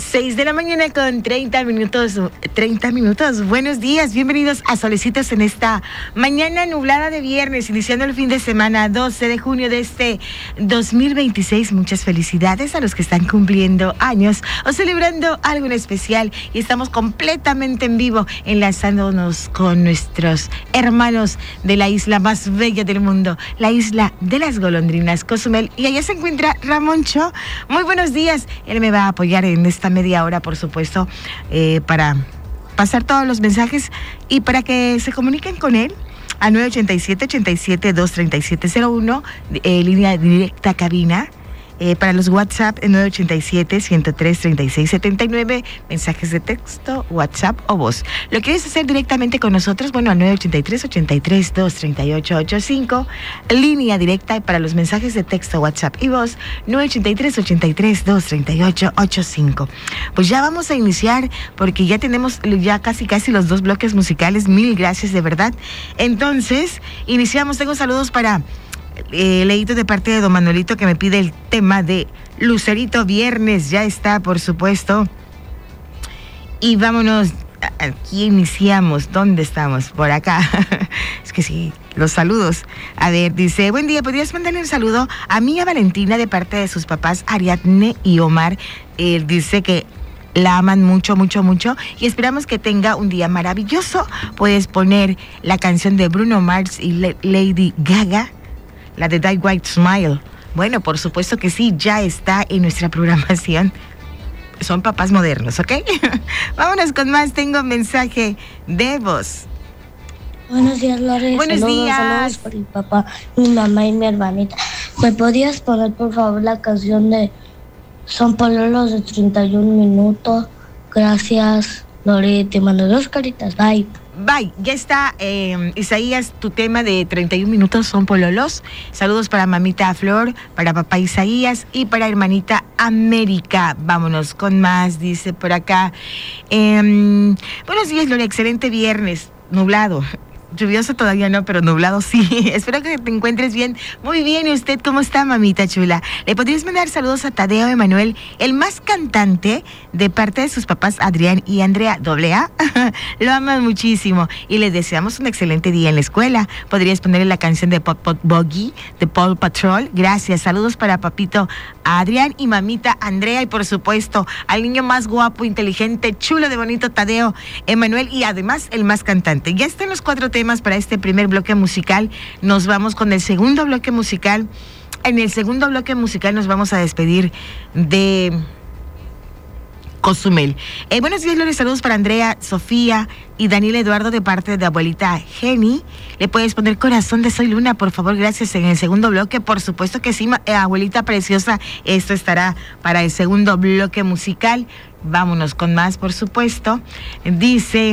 6 de la mañana con 30 minutos. Buenos días, bienvenidos a Solecitos en esta mañana nublada de viernes, iniciando el fin de semana, 12 de junio de este 2026. Muchas felicidades a los que están cumpliendo años o celebrando algo en especial. Y estamos completamente en vivo, enlazándonos con nuestros hermanos de la isla más bella del mundo, la isla de las golondrinas, Cozumel. Y allá se encuentra Ramoncho. Muy buenos días. Él me va a apoyar en esta media hora, por supuesto, para pasar todos los mensajes y para que se comuniquen con él a 987-87-23701, línea directa cabina. Para los WhatsApp, 987-103-3679, mensajes de texto, WhatsApp o voz. ¿Lo quieres hacer directamente con nosotros? Bueno, al 983-83-23885, línea directa para los mensajes de texto, WhatsApp y voz, 983-83-23885. Pues ya vamos a iniciar, porque ya tenemos casi los 2 bloques musicales. Mil gracias, de verdad. Entonces, iniciamos. Tengo saludos para... leído de parte de don Manuelito, que me pide el tema de Lucerito Viernes. Ya está, por supuesto. Y vámonos, aquí iniciamos. ¿Dónde estamos? Por acá. Es que sí, los saludos. A ver, dice: buen día, ¿podrías mandarle un saludo a mí, a Valentina, de parte de sus papás Ariadne y Omar? Dice que la aman mucho, mucho, mucho, y esperamos que tenga un día maravilloso. Puedes poner la canción de Bruno Mars y Lady Gaga, la de Die White Smile. Bueno, por supuesto que sí, ya está en nuestra programación. Son papás modernos, ¿ok? Vámonos con más. Tengo mensaje de voz. Buenos días, Lore. Buenos días. Saludos por mi papá, mi mamá y mi hermanita. ¿Me podías poner, por favor, la canción de Son Pololos de 31 minutos? Gracias, Lore. Te mando 2 caritas. Bye. Bye, ya está, Isaías, tu tema de 31 minutos, Son Pololos. Saludos para mamita Flor, para papá Isaías y para hermanita América. Vámonos con más, dice por acá. Buenos días, Lore, excelente viernes, nublado. Lluvioso todavía no, pero nublado sí. Espero que te encuentres bien. Muy bien, ¿y usted cómo está, mamita chula? ¿Le podrías mandar saludos a Tadeo Emanuel, el más cantante, de parte de sus papás Adrián y Andrea AA? Lo aman muchísimo y les deseamos un excelente día en la escuela. ¿Podrías ponerle la canción de Pop Pop Boggy de Paw Patrol? Gracias. Saludos para papito Adrián y mamita Andrea, y por supuesto al niño más guapo, inteligente, chulo de bonito, Tadeo Emanuel, y además el más cantante. Ya están los 4 temas para este primer bloque musical. Nos vamos con el segundo bloque musical. En el segundo bloque musical nos vamos a despedir de Cozumel. Buenos días, Lore. Saludos para Andrea, Sofía y Daniel Eduardo, de parte de abuelita Jenny. ¿Le puedes poner Corazón de Soy Luna, por favor? Gracias. En el segundo bloque, por supuesto que sí, abuelita preciosa. Esto estará para el segundo bloque musical. Vámonos con más, por supuesto. Dice...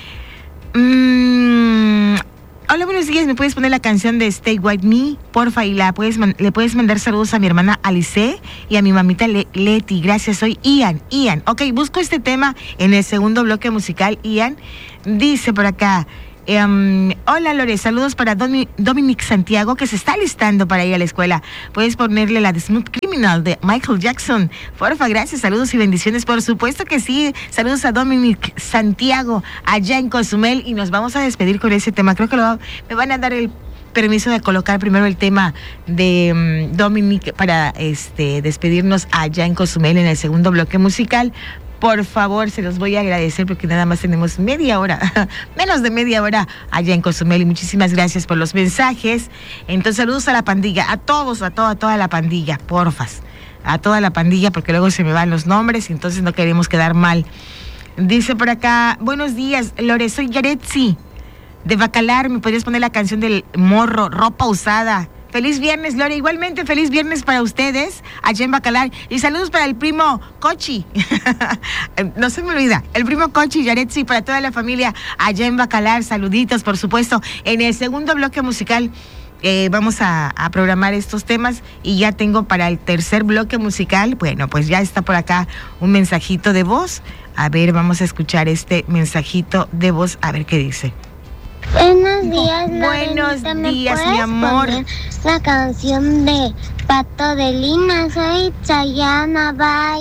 hola, buenos días. ¿Me puedes poner la canción de Stay With Me, porfa? Y le puedes mandar saludos a mi hermana Alice y a mi mamita Leti. Gracias. Soy Ian. Ok, busco este tema en el segundo bloque musical. Ian dice por acá: hola, Lore, saludos para Dominic Santiago, que se está listando para ir a la escuela. Puedes ponerle la de Smooth Criminal de Michael Jackson, porfa. Gracias, saludos y bendiciones. Por supuesto que sí. Saludos a Dominic Santiago allá en Cozumel, y nos vamos a despedir con ese tema. Creo que me van a dar el permiso de colocar primero el tema de Dominic para despedirnos allá en Cozumel en el segundo bloque musical. Por favor, se los voy a agradecer, porque nada más tenemos media hora, menos de media hora allá en Cozumel, y muchísimas gracias por los mensajes. Entonces, saludos a la pandilla, a todos, a toda la pandilla, porfas, a toda la pandilla, porque luego se me van los nombres y entonces no queremos quedar mal. Dice por acá: buenos días, Lore, soy Yaretsi de Bacalar. ¿Me podrías poner la canción del Morro, Ropa Usada? Feliz viernes, Lore. Igualmente, feliz viernes para ustedes allá en Bacalar. Y saludos para el primo Cochi. No se me olvida, el primo Cochi, Yaretsi, para toda la familia allá en Bacalar. Saluditos, por supuesto. En el segundo bloque musical vamos a programar estos temas, y ya tengo para el tercer bloque musical. Bueno, pues ya está por acá un mensajito de voz. A ver, vamos a escuchar este mensajito de voz, a ver qué dice. Buenos días, buenos días, mi amor. La canción de Pato de Lina, soy Chayana, bye.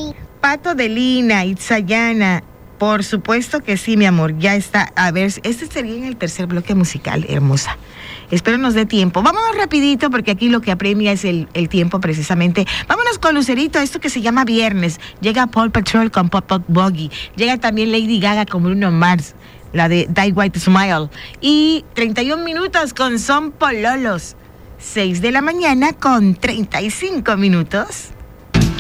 Pato de Lina, Itzayana. Por supuesto que sí, mi amor, ya está. A ver, este sería en el tercer bloque musical, hermosa. Espero nos dé tiempo. Vámonos rapidito porque aquí lo que apremia es el tiempo precisamente. Vámonos con Lucerito, esto que se llama Viernes. Llega Paul Patrol con Pop Pop Boggy. Llega también Lady Gaga con Bruno Mars, la de Die White Smile. Y 31 minutos con Son Pololos. 6 de la mañana con 35 minutos.